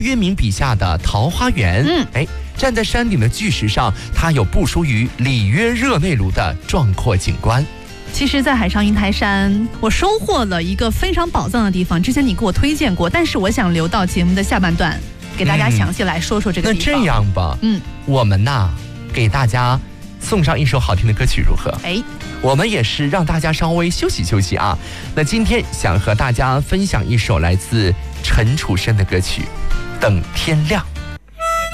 渊明笔下的桃花源。站在山顶的巨石上，它有不输于里约热内卢的壮阔景观。 其实在海上云台山，我收获了一个非常宝藏的地方，之前你给我推荐过，但是我想留到节目的下半段给大家详细来说说这个地方。 那这样吧，我们给大家送上一首好听的歌曲如何？我们也是让大家稍微休息休息啊。那今天想和大家分享一首来自陈楚生的歌曲《等天亮》。